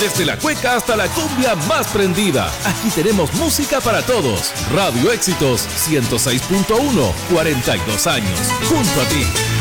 Desde la cueca hasta la cumbia más prendida, aquí tenemos música para todos. Radio Éxitos 106.1, 42 años, junto a ti.